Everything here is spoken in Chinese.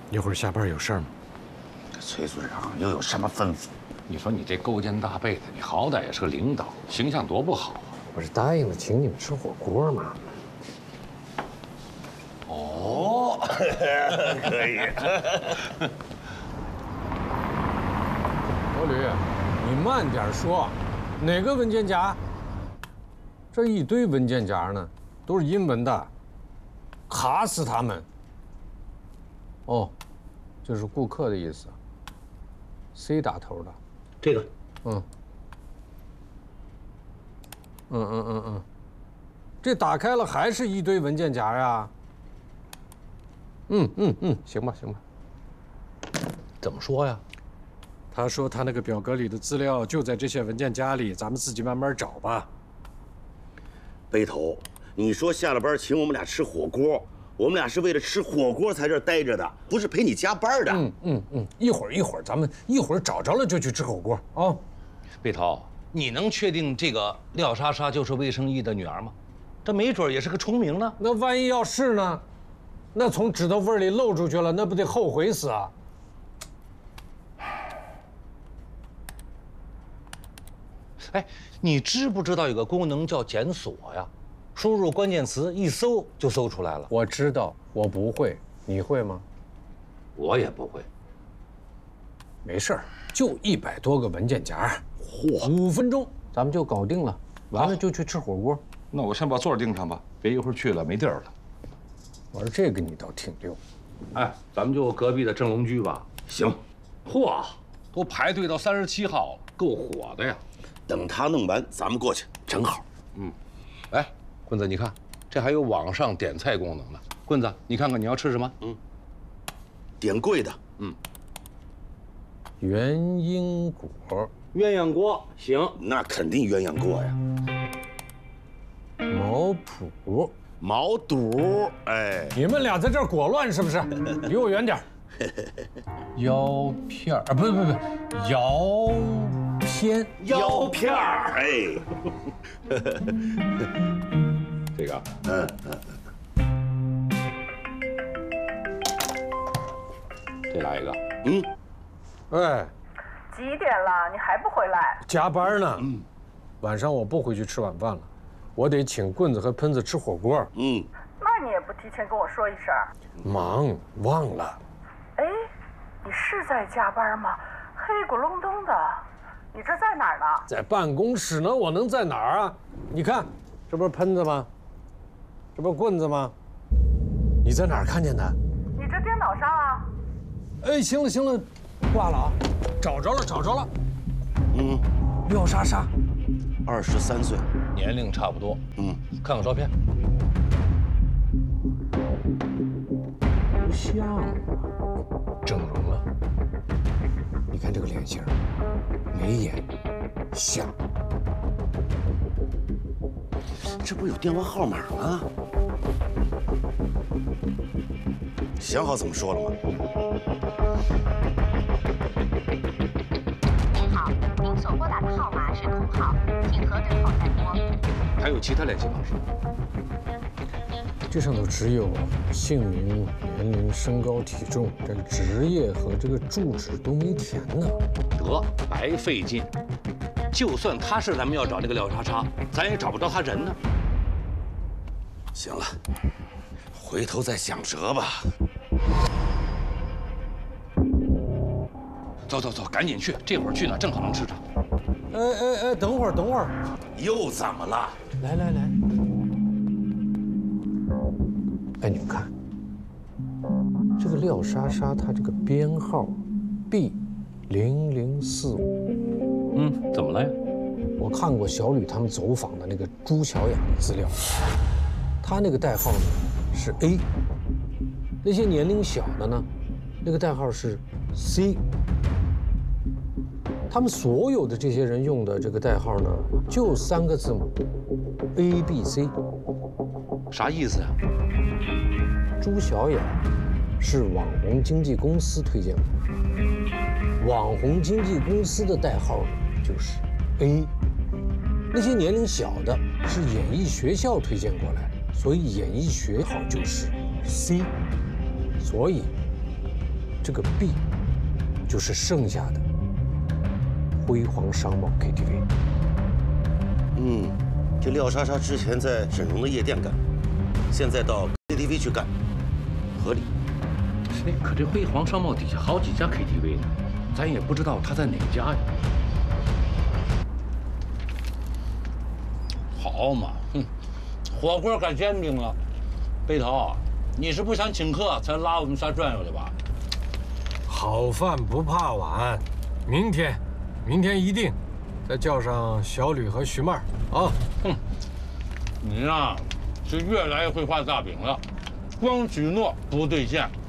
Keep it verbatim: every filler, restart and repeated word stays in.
一会儿下班有事儿吗？ 这崔村长又有什么吩咐？ 你说你这勾肩搭背的，你好歹也是个领导，形象多不好啊！ 我是答应了请你们吃火锅嘛。 哦，可以。 国旅，你慢点说，哪个文件夹？这一堆文件夹呢，都是英文的，卡死他们。哦，这是顾客的意思 ，C 打头的。 这个， 嗯，嗯嗯嗯嗯，这打开了还是一堆文件夹呀？嗯嗯嗯，行吧行吧。 怎么说呀？ 他说他那个表格里的资料就在这些文件夹里，咱们自己慢慢找吧。 背头，你说下了班请我们俩吃火锅，我们俩是为了吃火锅才这儿待着的，不是陪你加班的。 嗯嗯嗯，一会儿一会儿，咱们一会儿找着了就去吃火锅啊。 贝涛，你能确定这个廖莎莎就是魏生义的女儿吗？这没准也是个重名呢。 那万一要是呢？那从指头缝里漏出去了，那不得后悔死啊！ 哎，你知不知道有个功能叫检索呀？输入关键词一搜就搜出来了。 我知道，我不会，你会吗？ 我也不会。 没事儿，就一百多个文件夹，嚯，五分钟咱们就搞定了。完了就去吃火锅。 那我先把座订上吧，别一会儿去了没地儿了。 玩这个你倒挺溜。 哎，咱们就隔壁的正龙居吧。 行。 嚯，都排队到三十七号了，够火的呀。 等他弄完，咱们过去，正好。 嗯。哎，棍子，你看，这还有网上点菜功能呢。棍子，你看看你要吃什么？嗯。 点贵的。 嗯。 元因果。 鸳鸯锅行。 那肯定鸳鸯锅呀。 毛肚。 毛肚，哎， 你们俩在这儿裹乱是不是？离我远点。腰片儿啊，不不不，腰片， 腰片儿，哎， 这个， 嗯嗯，这来一个， 嗯， 哎， 几点了？你还不回来？ 加班呢。嗯，晚上我不回去吃晚饭了。我得请棍子和喷子吃火锅。 嗯， 那你也不提前跟我说一声？ 忙忘了。 哎，你是在加班吗？黑咕隆咚的，你这在哪儿呢？ 在办公室呢，我能在哪儿啊？你看，这不是喷子吗？这不是棍子吗？你在哪儿看见的？ 你这电脑上啊。 哎，行了行了，挂了啊，找着了找着了。 嗯， 廖莎莎。 二十三岁， 年龄差不多。嗯，看看照片， 不像，整容了。你看这个脸型，眉眼像。 这不是有电话号码吗？想好怎么说了吗？ 您好，您所拨打的号码是空号，请核对后再拨。 还有其他联系方式？ 这上头只有姓名、年龄、身高、体重，这个职业和这个住址都没填呢。 得，白费劲。就算他是咱们要找那个廖莎莎，咱也找不着他人呢。 行了，回头再想辙吧。 走走走，赶紧去！这会儿去呢，正好能吃上。 哎哎哎，等会儿等会儿， 又怎么了？ 来来来，哎，你们看，这个廖莎莎她这个编号 B 零零四五， 嗯，怎么了呀？ 我看过小吕他们走访的那个朱小雅的资料，她那个代号呢是 A， 那些年龄小的呢，那个代号是 C。他们所有的这些人用的这个代号呢，就三个字母 A B C。 啥意思呀？ 朱小雅是网红经纪公司推荐的，网红经纪公司的代号就是 A。那些年龄小的是演艺学校推荐过来，所以演艺学号就是 C。所以这个 B， 就是剩下的辉煌商贸 K T V。 嗯，这廖莎莎之前在整容的夜店干，现在到 K T V 去干，合理。 哎，可这辉煌商贸底下好几家 K T V 呢，咱也不知道他在哪家呀。好嘛，哼，火锅改煎饼了。背头，你是不想请客才拉我们仨转悠的吧？ 好饭不怕晚，明天，明天一定再叫上小吕和徐妹儿啊！ 哼，你呀，是越来越会画大饼了，光许诺不兑现。